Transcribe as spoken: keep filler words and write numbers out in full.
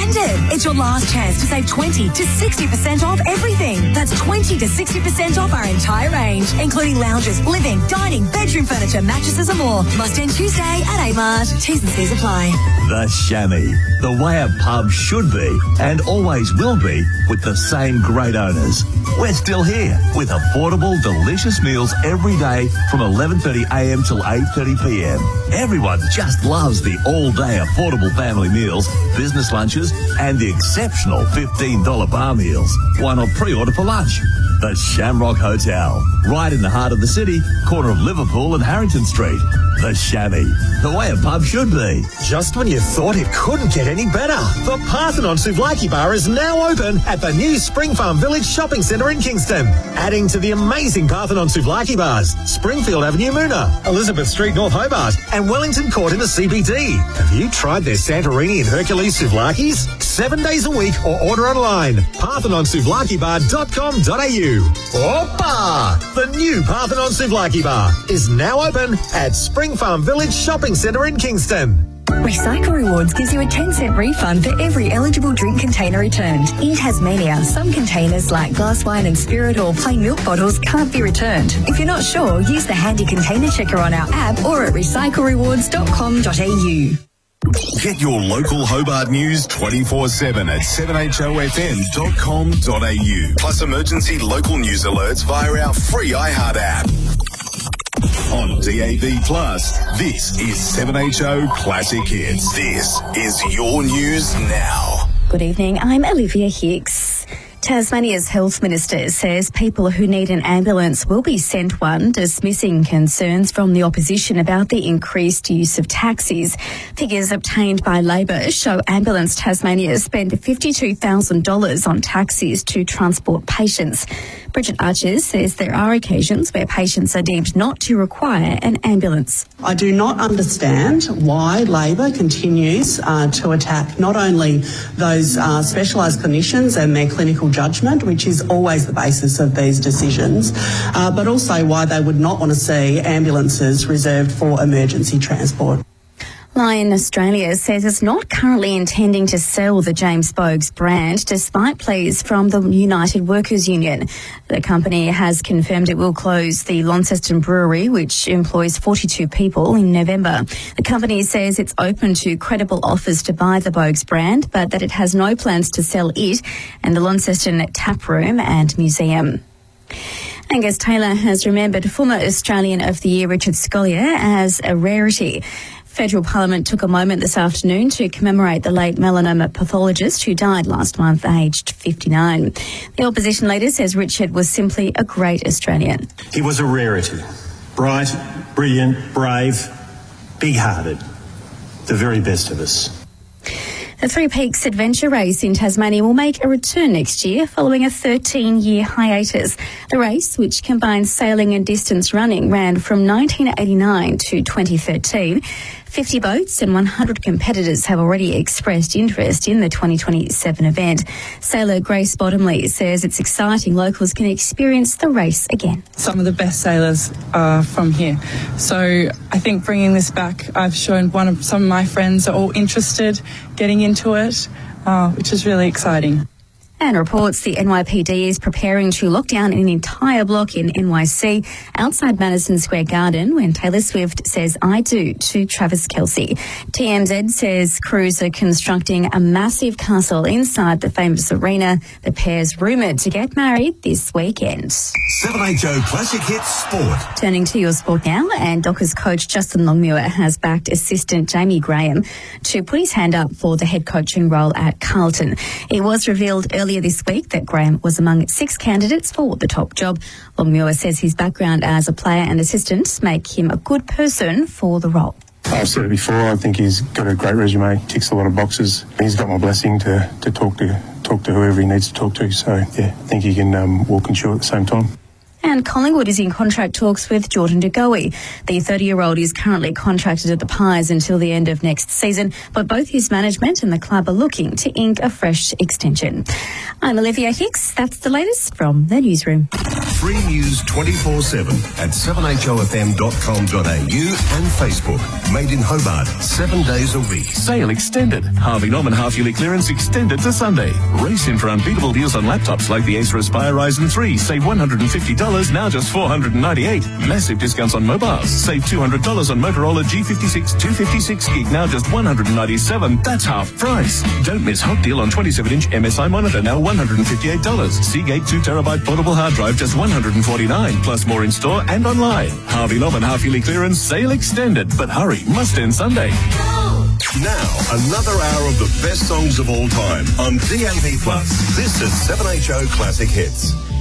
extended. It's your last chance to save twenty to sixty percent off everything. That's twenty to sixty percent off our entire range, including lounges, living, dining, bedroom furniture, mattresses and more. Must end Tuesday at A Mart. T's and C's apply. The Chamois, the way a pub should be and always will be, with the same great owners. We're still here with affordable, delicious meals every day from eleven thirty a m till eight thirty p m. Everyone just loves the all-day affordable family meals, business lunches and the exceptional fifteen dollar bar meals. Why not pre-order for lunch? The Shamrock Hotel, right in the heart of the city, corner of Liverpool and Harrington Street. The Chamois, the way a pub should be. Just when you thought it couldn't get any better, the Parthenon Souvlaki Bar is now open at the new Spring Farm Village Shopping Centre in Kingston. Adding to the amazing Parthenon Souvlaki bars, Springfield Avenue Moona, Elizabeth Street North Hobart and Wellington Court in the C B D. Have you tried their Santorini and Hercules Souvlakis? Seven days a week or order online. parthenon souvlaki bar dot com dot a u. Opa! The new Parthenon Souvlaki Bar is now open at Spring Farm Village Shopping Centre in Kingston. Recycle Rewards gives you a ten cent refund for every eligible drink container returned. In Tasmania, some containers like glass wine and spirit or plain milk bottles can't be returned. If you're not sure, use the handy container checker on our app or at recycle rewards dot com dot a u. Get your local Hobart news twenty-four seven at seven h o f m dot com dot a u. Plus emergency local news alerts via our free iHeart app. On D A B Plus, this is seven H O Classic Hits. This is your news now. Good evening, I'm Olivia Hicks. Tasmania's Health Minister says people who need an ambulance will be sent one, dismissing concerns from the opposition about the increased use of taxis. Figures obtained by Labor show Ambulance Tasmania spend fifty-two thousand dollars on taxis to transport patients. Bridget Archers says there are occasions where patients are deemed not to require an ambulance. I do not understand why Labor continues uh, to attack not only those uh, specialised clinicians and their clinical judgment, which is always the basis of these decisions, uh, but also why they would not want to see ambulances reserved for emergency transport. Lion Australia says it's not currently intending to sell the James Boag's brand despite pleas from the United Workers Union. The company has confirmed it will close the Launceston Brewery, which employs forty-two people, in November. The company says it's open to credible offers to buy the Boag's brand, but that it has no plans to sell it and the Launceston Tap Room and Museum. Angus Taylor has remembered former Australian of the Year Richard Scolyer as a rarity. Federal Parliament took a moment this afternoon to commemorate the late melanoma pathologist who died last month aged fifty-nine. The opposition leader says Richard was simply a great Australian. He was a rarity. Bright, brilliant, brave, big-hearted. The very best of us. The Three Peaks Adventure Race in Tasmania will make a return next year following a thirteen-year hiatus. The race, which combines sailing and distance running, ran from nineteen eighty-nine to twenty thirteen. fifty boats and one hundred competitors have already expressed interest in the twenty twenty-seven event. Sailor Grace Bottomley says it's exciting locals can experience the race again. Some of the best sailors are from here. So I think bringing this back, I've shown one of some of my friends are all interested getting into it, uh, which is really exciting. And reports the N Y P D is preparing to lock down an entire block in N Y C outside Madison Square Garden when Taylor Swift says I do to Travis Kelce. T M Z says crews are constructing a massive castle inside the famous arena. The pair's rumoured to get married this weekend. seven H O Classic Hits Sport. Turning to your sport now, and Dockers coach Justin Longmuir has backed assistant Jamie Graham to put his hand up for the head coaching role at Carlton. It was revealed earlier this week that Graham was among six candidates for the top job. Longmuir says his background as a player and assistant make him a good person for the role. I've said it before, I think he's got a great resume, ticks a lot of boxes. He's got my blessing to, to talk to talk to whoever he needs to talk to. So, yeah, I think he can um, walk and chew at the same time. And Collingwood is in contract talks with Jordan De Goey. The thirty-year-old is currently contracted at the Pies until the end of next season, but both his management and the club are looking to ink a fresh extension. I'm Olivia Hicks. That's the latest from the newsroom. Free news twenty-four seven at seven h o f m dot com dot a u and Facebook. Made in Hobart, seven days a week. Sale extended. Harvey Norman half-yearly clearance extended to Sunday. Race in for unbeatable deals on laptops like the Acer Aspire Ryzen three. Save one hundred fifty dollars, now just four hundred ninety-eight dollars. Massive discounts on mobiles. Save two hundred dollars on Motorola G fifty-six two fifty-six gig, now just one hundred ninety-seven dollars. That's half price. Don't miss hot deal on twenty-seven inch M S I monitor, now one hundred fifty-eight dollars. Seagate two terabyte portable hard drive, just one hundred forty-nine dollars. Plus more in store and online. Harvey Norman half-yearly clearance, sale extended. But hurry, must end Sunday. Now, another hour of the best songs of all time on D A B plus. This is seven H O Classic Hits.